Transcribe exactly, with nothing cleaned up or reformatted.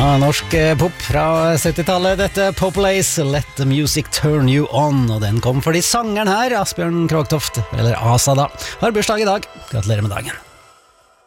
Ja, norsk pop fra syttitallet. Dette Populace, Let the Music Turn You On. Og den kom fordi sangeren her, Asbjørn Krogtoft, eller Asa da, har bursdag i dag. Gratulerer med dagen.